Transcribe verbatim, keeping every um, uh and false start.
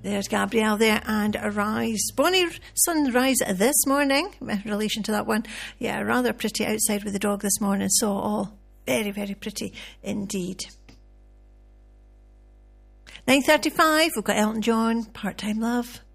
There's Gabrielle there, and Arise. Bonnie sunrise this morning, in relation to that one. Yeah, rather pretty outside with the dog this morning, so all very, very pretty indeed. nine thirty-five, we've got Elton John, Part-Time Love.